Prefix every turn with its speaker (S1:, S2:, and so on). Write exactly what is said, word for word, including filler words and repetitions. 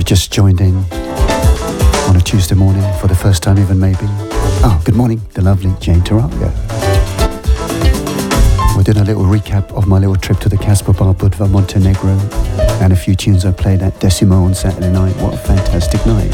S1: just joined in on a Tuesday morning for the first time even maybe. Oh, good morning, the lovely Jane Taraga. We're doing a little recap of my little trip to the Casper Bar Budva, Montenegro, and a few tunes I played at Decimo on Saturday night. What a fantastic night.